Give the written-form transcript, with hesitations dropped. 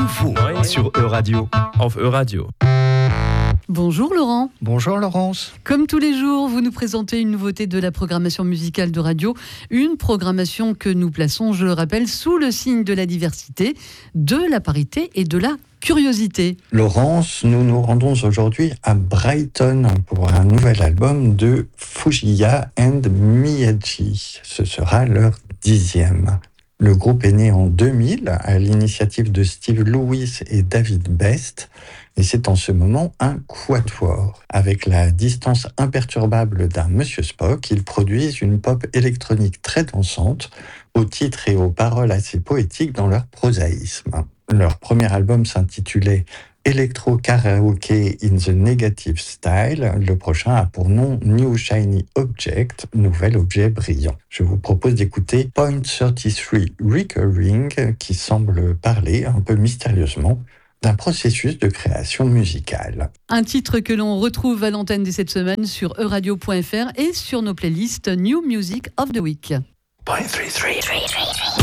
nouveau sur E-Radio. Auf E-Radio. Bonjour Laurent. Bonjour Laurence. Comme tous les jours, vous nous présentez une nouveauté de la programmation musicale de radio. Une programmation que nous plaçons, je le rappelle, sous le signe de la diversité, de la parité et de la curiosité. Laurence, nous nous rendons aujourd'hui à Brighton pour un nouvel album de Fujiya and Miyagi. Ce sera leur 10e. Le groupe est né en 2000 à l'initiative de Steve Lewis et David Best. Et c'est en ce moment un quatuor. Avec la distance imperturbable d'un Monsieur Spock, ils produisent une pop électronique très dansante, aux titres et aux paroles assez poétiques dans leur prosaïsme. Leur premier album s'intitulait Electro Karaoke in the Negative Style. Le prochain a pour nom New Shiny Object, nouvel objet brillant. Je vous propose d'écouter Point 33 Recurring, qui semble parler un peu mystérieusement d'un processus de création musicale. Un titre que l'on retrouve à l'antenne dès cette semaine sur euradio.fr et sur nos playlists New Music of the Week. Point 33.